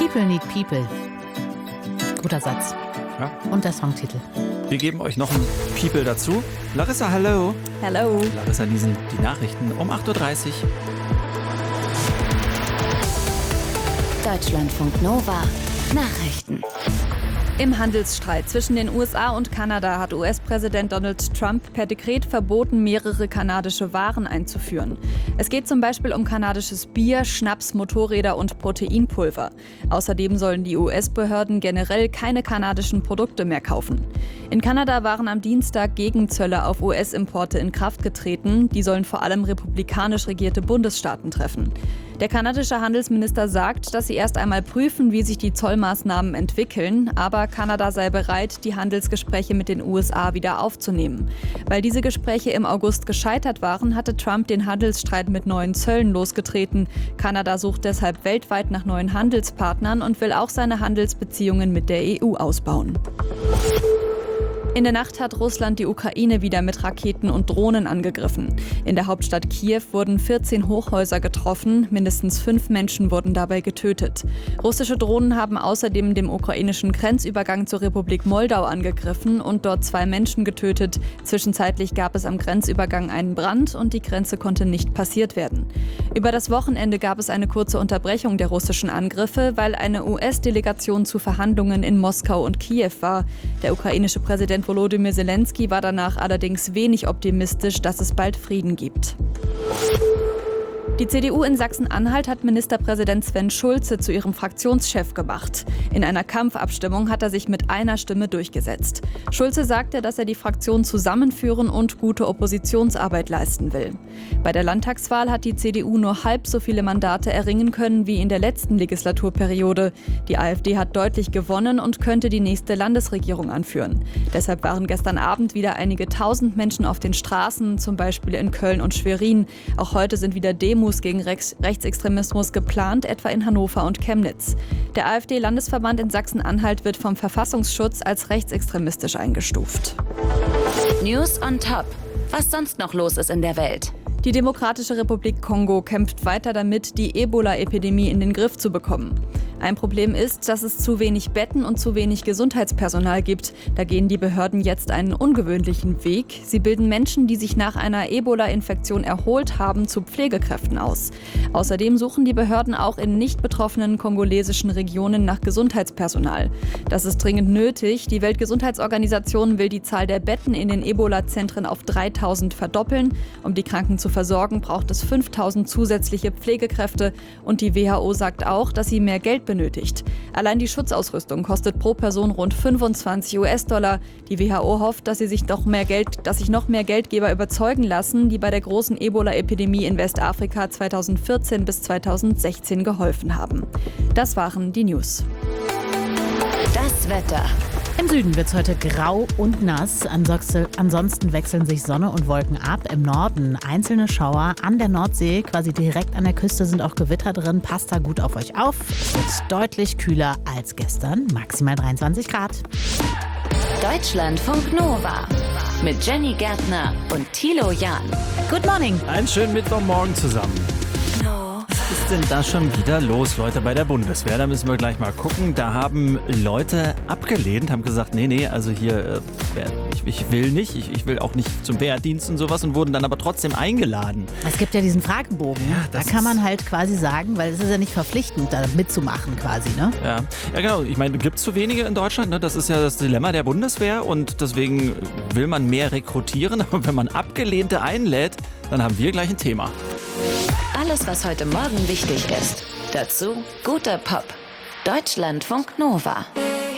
People need people. Guter Satz. Ja. Und der Songtitel. Wir geben euch noch ein People dazu. Larissa, hallo. Hello. Larissa Niesen, die Nachrichten um 8.30 Uhr. Deutschlandfunk Nova Nachrichten. Im Handelsstreit zwischen den USA und Kanada hat US-Präsident Donald Trump per Dekret verboten, mehrere kanadische Waren einzuführen. Es geht zum Beispiel um kanadisches Bier, Schnaps, Motorräder und Proteinpulver. Außerdem sollen die US-Behörden generell keine kanadischen Produkte mehr kaufen. In Kanada waren am Dienstag Gegenzölle auf US-Importe in Kraft getreten. Die sollen vor allem republikanisch regierte Bundesstaaten treffen. Der kanadische Handelsminister sagt, dass sie erst einmal prüfen, wie sich die Zollmaßnahmen entwickeln, aber Kanada sei bereit, die Handelsgespräche mit den USA wieder aufzunehmen. Weil diese Gespräche im August gescheitert waren, hatte Trump den Handelsstreit mit neuen Zöllen losgetreten. Kanada sucht deshalb weltweit nach neuen Handelspartnern und will auch seine Handelsbeziehungen mit der EU ausbauen. In der Nacht hat Russland die Ukraine wieder mit Raketen und Drohnen angegriffen. In der Hauptstadt Kiew wurden 14 Hochhäuser getroffen, mindestens 5 Menschen wurden dabei getötet. Russische Drohnen haben außerdem den ukrainischen Grenzübergang zur Republik Moldau angegriffen und dort 2 Menschen getötet. Zwischenzeitlich gab es am Grenzübergang einen Brand und die Grenze konnte nicht passiert werden. Über das Wochenende gab es eine kurze Unterbrechung der russischen Angriffe, weil eine US-Delegation zu Verhandlungen in Moskau und Kiew war. Der ukrainische Präsident Volodymyr Zelensky war danach allerdings wenig optimistisch, dass es bald Frieden gibt. Die CDU in Sachsen-Anhalt hat Ministerpräsident Sven Schulze zu ihrem Fraktionschef gemacht. In einer Kampfabstimmung hat er sich mit einer Stimme durchgesetzt. Schulze sagte, dass er die Fraktion zusammenführen und gute Oppositionsarbeit leisten will. Bei der Landtagswahl hat die CDU nur halb so viele Mandate erringen können wie in der letzten Legislaturperiode. Die AfD hat deutlich gewonnen und könnte die nächste Landesregierung anführen. Deshalb waren gestern Abend wieder einige tausend Menschen auf den Straßen, zum Beispiel in Köln und Schwerin. Auch heute sind wieder Demos gegen Rechtsextremismus geplant, etwa in Hannover und Chemnitz. Der AfD-Landesverband in Sachsen-Anhalt wird vom Verfassungsschutz als rechtsextremistisch eingestuft. News on Top. Was sonst noch los ist in der Welt? Die Demokratische Republik Kongo kämpft weiter damit, die Ebola-Epidemie in den Griff zu bekommen. Ein Problem ist, dass es zu wenig Betten und zu wenig Gesundheitspersonal gibt. Da gehen die Behörden jetzt einen ungewöhnlichen Weg. Sie bilden Menschen, die sich nach einer Ebola-Infektion erholt haben, zu Pflegekräften aus. Außerdem suchen die Behörden auch in nicht betroffenen kongolesischen Regionen nach Gesundheitspersonal. Das ist dringend nötig. Die Weltgesundheitsorganisation will die Zahl der Betten in den Ebola-Zentren auf 3000 verdoppeln. Um die Kranken zu versorgen, braucht es 5000 zusätzliche Pflegekräfte. Und die WHO sagt auch, dass sie mehr Geld benötigt. Allein die Schutzausrüstung kostet pro Person rund 25 US-Dollar. Die WHO hofft, dass sich noch mehr Geldgeber überzeugen lassen, die bei der großen Ebola-Epidemie in Westafrika 2014 bis 2016 geholfen haben. Das waren die News. Das Wetter. Im Süden wird es heute grau und nass. Ansonsten wechseln sich Sonne und Wolken ab. Im Norden einzelne Schauer. An der Nordsee, quasi direkt an der Küste, sind auch Gewitter drin. Passt da gut auf euch auf. Es wird deutlich kühler als gestern. Maximal 23 Grad. Deutschlandfunk Nova. Mit Jenny Gärtner und Thilo Jahn. Good morning. Einen schönen Mittwochmorgen zusammen. Was ist denn da schon wieder los, Leute, bei der Bundeswehr? Da müssen wir gleich mal gucken. Da haben Leute abgelehnt, haben gesagt, nee, also hier, ich will nicht, ich will auch nicht zum Wehrdienst und sowas und wurden dann aber trotzdem eingeladen. Es gibt ja diesen Fragebogen. Ja, da kann man halt quasi sagen, weil es ist ja nicht verpflichtend, da mitzumachen quasi, ne? Ja, genau. Ich meine, gibt es zu wenige in Deutschland, ne? Das ist ja das Dilemma der Bundeswehr und deswegen will man mehr rekrutieren. Aber wenn man Abgelehnte einlädt, dann haben wir gleich ein Thema. Alles, was heute Morgen wichtig ist. Dazu guter Pop. Deutschlandfunk Nova.